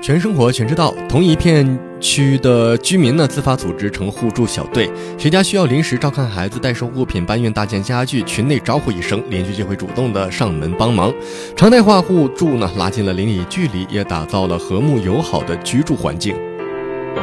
全生活全知道，同一片区的居民呢自发组织成互助小队，谁家需要临时照看孩子、代收物品、搬运大件家具，群内招呼一声，邻居就会主动的上门帮忙。常态化互助呢，拉近了邻里距离，也打造了和睦友好的居住环境。